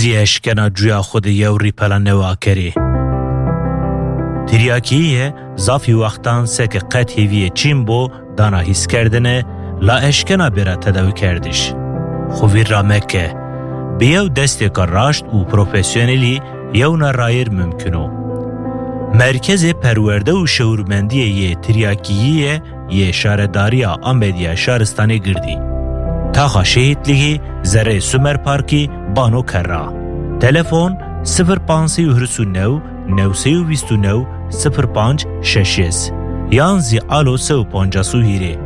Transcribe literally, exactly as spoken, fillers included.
زی اشکنا جویا خود یو ریپلا نواکری. تریاکیه زافی وقتان سک قط هیوی چین بو دانا حس کردنه لا اشکنا برا تداوی کردش. خوی را مکه بیو دست کار راشت و پروفیسیونلی یو نرایر ممکنو. مرکز پرورده و شعورمندی یه تریاکیه یه شارداریا آمدیا شارستانی گردی. تاخا شهیدلیگی زره سومر پارکی بانو کرا. تلفن صفر پانسی و هرسو نو نوسی و بیستو نو صفر پانچ ششیز یانزی آلو سو پانجاسو هیره.